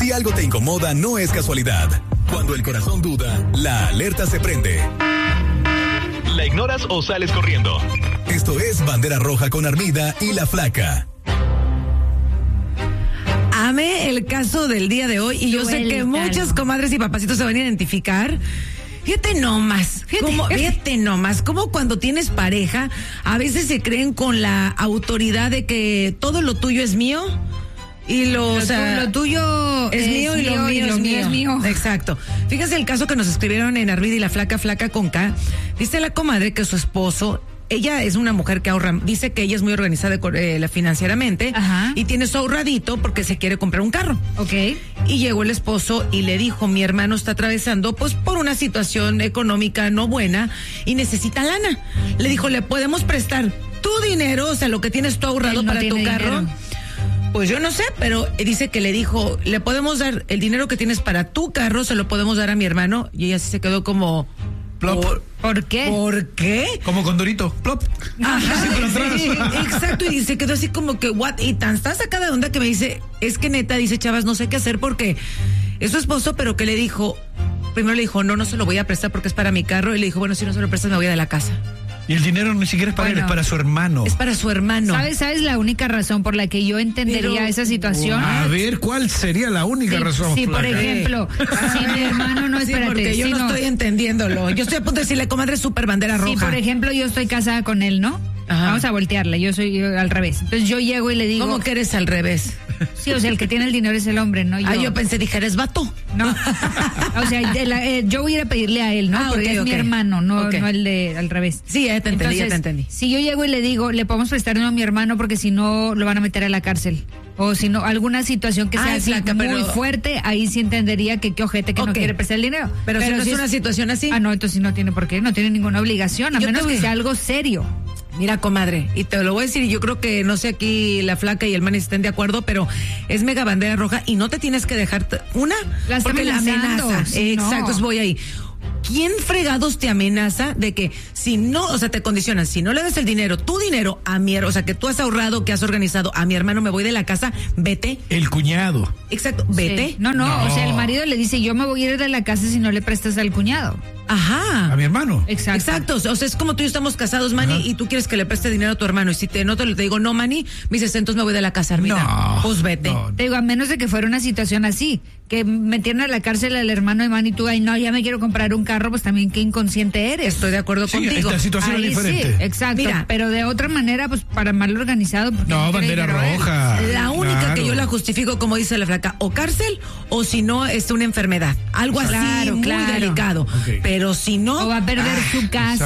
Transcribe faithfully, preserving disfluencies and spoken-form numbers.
Si algo te incomoda, no es casualidad. Cuando el corazón duda, la alerta se prende. ¿La ignoras o sales corriendo? Esto es Bandera Roja con Armida y La Flaca. Amé el caso del día de hoy y yo sé que muchas comadres y papacitos se van a identificar. Fíjate nomás, fíjate, como, fíjate nomás, como cuando tienes pareja, a veces se creen con la autoridad de que todo lo tuyo es mío. Y lo, lo, o sea, tu, lo tuyo es, es mío y lo mío, y lo es, mío mío. es mío. Exacto. Fíjese el caso que nos escribieron en Arvida y La Flaca, Flaca con K. Dice la comadre que su esposo, ella es una mujer que ahorra, dice que ella es muy organizada eh, financieramente. Ajá. Y tiene su ahorradito porque se quiere comprar un carro. Ok. Y llegó el esposo y le dijo, mi hermano está atravesando pues por una situación económica no buena y necesita lana. Le dijo, le podemos prestar tu dinero, o sea, lo que tienes tú ahorrado no para tu carro. Dinero. Pues yo no sé, pero dice que le dijo, le podemos dar el dinero que tienes para tu carro, se lo podemos dar a mi hermano. Y ella sí se quedó como... Plop. ¿Por, ¿Por qué? ¿Por qué? Como Condorito, plop. Ajá, Sí, sí, exacto, y se quedó así como que, what, y tan está sacada de onda que me dice, es que neta, dice Chavas, no sé qué hacer porque es su esposo, pero que le dijo, primero le dijo, no, no se lo voy a prestar porque es para mi carro, y le dijo, bueno, si no se lo prestas me voy de la casa. Y el dinero ni siquiera es para bueno, él, es para su hermano. Es para su hermano. ¿Sabes? ¿Sabes la única razón por la que yo entendería Pero, esa situación? A ver, ¿cuál sería la única Sí, razón? sí, por Flaca? ejemplo, si mi hermano no, Sí, espérate, porque yo si no, no estoy entendiéndolo. Yo estoy a punto de decirle, comadre, super bandera roja. Si, por ejemplo, yo estoy casada con él, ¿no? Ajá. Vamos a voltearla, yo soy yo, al revés. Entonces yo llego y le digo... ¿Cómo que eres al revés? Sí, o sea, el que tiene el dinero es el hombre, ¿no? Yo, Ah, yo pensé, dije, eres vato. No, o sea, el, eh, yo voy a ir a pedirle a él, ¿no? Ah, Porque okay, es okay. mi hermano, no, Okay. no el de al revés. Sí, ya te entendí, Entonces, ya te entendí. si yo llego y le digo, le podemos prestar uno a mi hermano porque si no lo van a meter a la cárcel. O si no, alguna situación que sea Ay, así Flaca, muy pero- fuerte, ahí sí entendería que qué ojete que no Ok. quiere prestar el dinero. Pero, si no es si una situación así. Ah, no, entonces no tiene por qué, no tiene ninguna obligación, a Yo menos te voy- que sea algo serio. Mira, comadre, y te lo voy a decir, y yo creo que, no sé, aquí la Flaca y el Manny estén de acuerdo, pero es mega bandera roja y no te tienes que dejar t- una, La está porque la amenazando, amenaza. sí, Exacto, no. voy ahí. ¿Quién fregados te amenaza de que si no, o sea, te condicionan, si no le das el dinero, tu dinero a mi hermano, o sea, que tú has ahorrado, que has organizado, a mi hermano me voy de la casa, vete. El cuñado. Exacto, vete. Sí. No, no, No. o sea, el marido le dice, yo me voy a ir de la casa si no le prestas al cuñado. Ajá. A mi hermano. Exacto. Exacto, o sea, es como tú y yo estamos casados, Manny, Ajá. y tú quieres que le preste dinero a tu hermano, y si te no te lo te digo, no, Manny, me dices, entonces me voy de la casa, Armida. No. Pues vete. No. Te digo, a menos de que fuera una situación así, que metieron a la cárcel al hermano de Manny y tú, ay, no, ya me quiero comprar un carro, pues también qué inconsciente eres. Estoy de acuerdo Sí, contigo. esta situación Ahí es diferente. sí, exacto. Mira. pero de otra manera, pues para mal organizado. porque No, quiere bandera dinero él. roja. La única Claro. que yo la justifico, como dice la Flaca, o cárcel, o si no, es una enfermedad. Algo así Claro, muy claro. delicado. Ok. Pero si no... O va a perder ah, su casa.